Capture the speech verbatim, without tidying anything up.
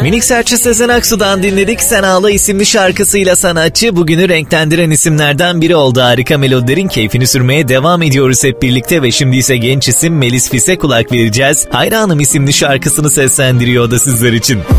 Minik Serçe Sezen Aksu'dan dinledik. Sen Ağla isimli şarkısıyla sanatçı bugünü renklendiren isimlerden biri oldu. Harika melodilerin keyfini sürmeye devam ediyoruz hep birlikte ve şimdi ise genç isim Melis Fis'e kulak vereceğiz. Hayranım isimli şarkısını seslendiriyor o da sizler için.